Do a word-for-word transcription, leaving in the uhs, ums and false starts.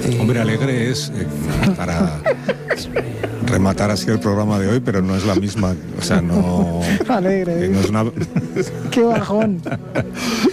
Eh... Hombre, alegre es eh, para rematar así el programa de hoy, pero no es la misma, o sea, no... Alegre. Eh, no es una... Qué bajón.